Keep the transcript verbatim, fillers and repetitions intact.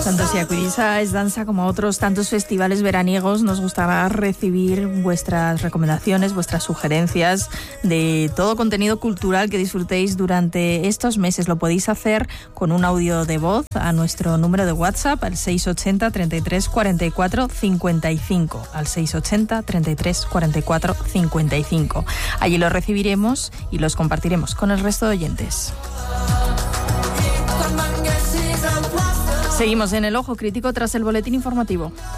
Tanto si acudís a Es Dansa como a otros tantos festivales veraniegos, nos gustará recibir vuestras recomendaciones, vuestras sugerencias de todo contenido cultural que disfrutéis durante estos meses. Lo podéis hacer con un audio de voz a nuestro número de WhatsApp al seis ochenta, treinta y tres, cuarenta y cuatro, cincuenta y cinco, al seis ochenta, treinta y tres, cuarenta y cuatro, cincuenta y cinco. Allí lo recibiremos y los compartiremos con el resto de oyentes. Seguimos en El Ojo Crítico tras el boletín informativo.